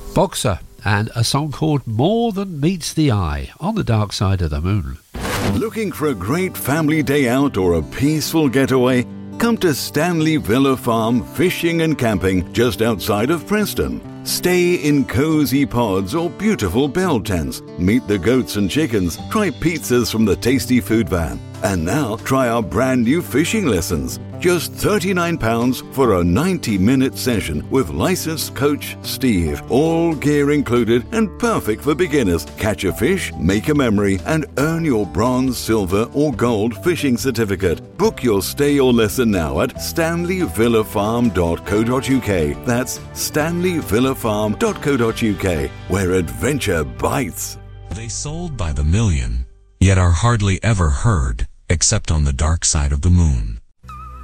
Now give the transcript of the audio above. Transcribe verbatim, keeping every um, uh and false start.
Boxer and a song called More Than Meets the Eye on the Dark Side of the Moon. Looking for a great family day out or a peaceful getaway? Come to Stanley Villa Farm Fishing and Camping just outside of Preston. Stay in cozy pods or beautiful bell tents. Meet the goats and chickens. Try pizzas from the tasty food van. And now try our brand new fishing lessons. Just thirty-nine pounds for a ninety minute session with licensed coach Steve. All gear included and perfect for beginners. Catch a fish, make a memory, and earn your bronze, silver, or gold fishing certificate. Book your stay or lesson now at stanley villa farm dot co dot uk. That's stanley villa farm dot co dot uk, where adventure bites. They sold by the million, yet are hardly ever heard, except on the dark side of the moon.